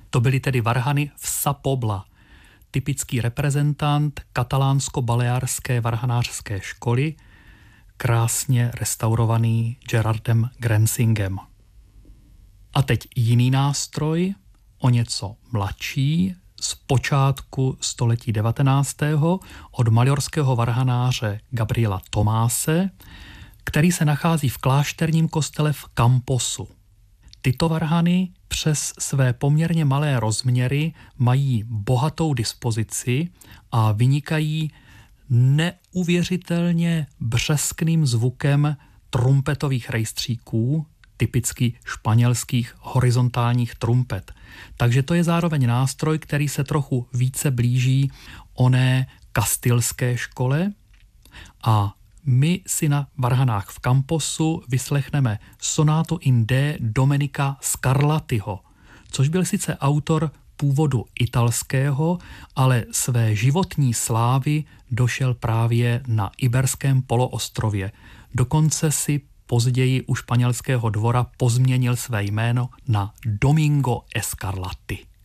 To byly tedy varhany v Sa Pobla, typický reprezentant katalánsko-baleárské varhanářské školy, krásně restaurovaný Gerardem Grensingem. A teď jiný nástroj, o něco mladší, z počátku století 19. od majorského varhanáře Gabriela Tomáse, který se nachází v klášterním kostele v Camposu. Tyto varhany přes své poměrně malé rozměry mají bohatou dispozici a vynikají neuvěřitelně břeskným zvukem trumpetových rejstříků, typicky španělských horizontálních trumpet. Takže to je zároveň nástroj, který se trochu více blíží oné kastilské škole a my si na varhanách v Camposu vyslechneme sonátu in D Domenica Scarlattiho, což byl sice autor původu italského, ale své životní slávy došel právě na Iberském poloostrově. Dokonce si později u španělského dvora pozměnil své jméno na Domingo Scarlatti.